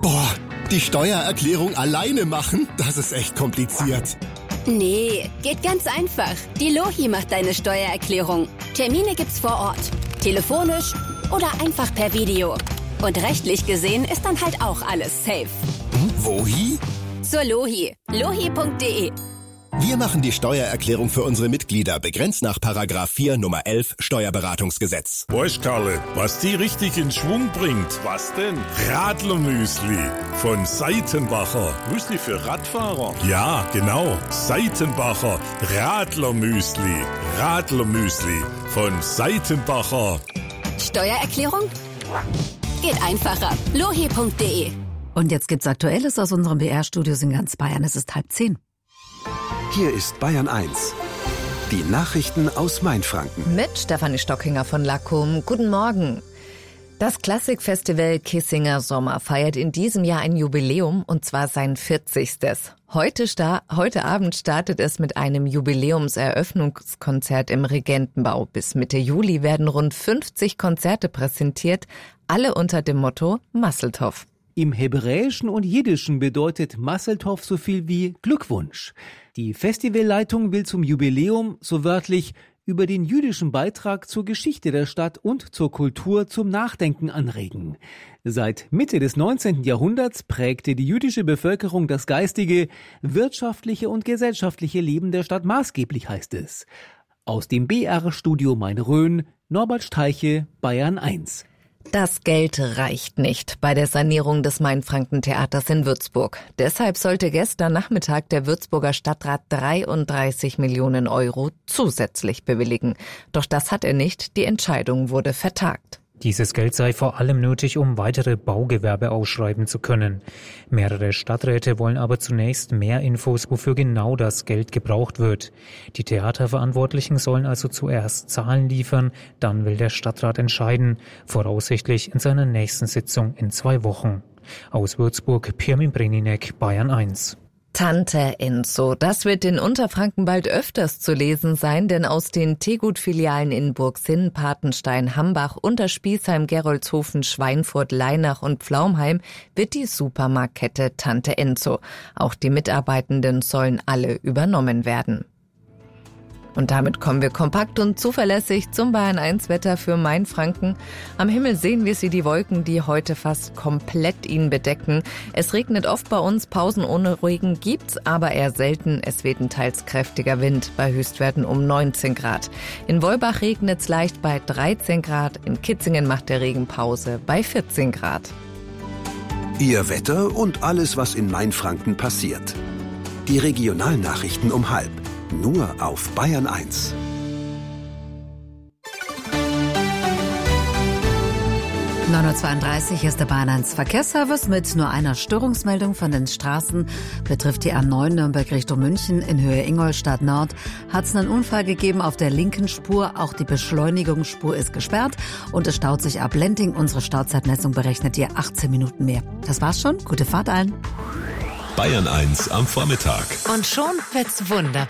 Boah, die Steuererklärung alleine machen, das ist echt kompliziert. Nee, geht ganz einfach. Die Lohi macht deine Steuererklärung. Termine gibt's vor Ort, telefonisch oder einfach per Video. Und rechtlich gesehen ist dann halt auch alles safe. Wohi? Zur Lohi. Lohi.de. Wir machen die Steuererklärung für unsere Mitglieder, begrenzt nach § 4 Nummer 11 Steuerberatungsgesetz. Weißt, Karle, was die richtig in Schwung bringt? Was denn? Radlermüsli von Seitenbacher. Müsli für Radfahrer? Ja, genau. Seitenbacher Radlermüsli. Radlermüsli von Seitenbacher. Steuererklärung? Geht einfacher. Lohi.de. Und jetzt gibt's Aktuelles aus unserem BR-Studios in ganz Bayern. Es ist 9:30. Hier ist Bayern 1. Die Nachrichten aus Mainfranken. Mit Stefanie Stockinger von Lackum. Guten Morgen. Das Klassikfestival Kissinger Sommer feiert in diesem Jahr ein Jubiläum, und zwar sein 40. Heute Abend startet es mit einem Jubiläumseröffnungskonzert im Regentenbau. Bis Mitte Juli werden rund 50 Konzerte präsentiert, alle unter dem Motto Mazel Tov. Im Hebräischen und Jiddischen bedeutet Mazel Tov so viel wie Glückwunsch. Die Festivalleitung will zum Jubiläum, so wörtlich, über den jüdischen Beitrag zur Geschichte der Stadt und zur Kultur zum Nachdenken anregen. Seit Mitte des 19. Jahrhunderts prägte die jüdische Bevölkerung das geistige, wirtschaftliche und gesellschaftliche Leben der Stadt maßgeblich, heißt es. Aus dem BR-Studio Main-Rhön, Norbert Streiche, Bayern 1. Das Geld reicht nicht bei der Sanierung des Mainfranken-Theaters in Würzburg. Deshalb sollte gestern Nachmittag der Würzburger Stadtrat 33 Millionen Euro zusätzlich bewilligen. Doch das hat er nicht. Die Entscheidung wurde vertagt. Dieses Geld sei vor allem nötig, um weitere Baugewerbe ausschreiben zu können. Mehrere Stadträte wollen aber zunächst mehr Infos, wofür genau das Geld gebraucht wird. Die Theaterverantwortlichen sollen also zuerst Zahlen liefern, dann will der Stadtrat entscheiden, voraussichtlich in seiner nächsten Sitzung in 2 Wochen. Aus Würzburg, Pirmin Breninek, Bayern 1. Tante Enzo, das wird in Unterfranken bald öfters zu lesen sein, denn aus den Tegut-Filialen in Burgsinn, Patenstein, Hambach, Unterspießheim, Geroldshofen, Schweinfurt, Leinach und Pflaumheim wird die Supermarktkette Tante Enzo. Auch die Mitarbeitenden sollen alle übernommen werden. Und damit kommen wir kompakt und zuverlässig zum Bayern 1 Wetter für Mainfranken. Am Himmel sehen wir die Wolken, die heute fast komplett ihn bedecken. Es regnet oft bei uns, Pausen ohne Regen gibt's, aber eher selten. Es weht ein teils kräftiger Wind bei Höchstwerten um 19 Grad. In Wolbach regnet's leicht bei 13 Grad. In Kitzingen macht der Regen Pause bei 14 Grad. Ihr Wetter und alles, was in Mainfranken passiert. Die Regionalnachrichten um 12:30. Nur auf Bayern 1. Um 9:32 Uhr ist der Bayern 1 Verkehrsservice mit nur einer Störungsmeldung von den Straßen. Betrifft die A9 Nürnberg Richtung München in Höhe Ingolstadt Nord. Hat es einen Unfall gegeben auf der linken Spur. Auch die Beschleunigungsspur ist gesperrt und es staut sich ab Lending. Unsere Stauzeitmessung berechnet hier 18 Minuten mehr. Das war's schon. Gute Fahrt allen. Bayern 1 am Vormittag. Und schon wird's wunderbar.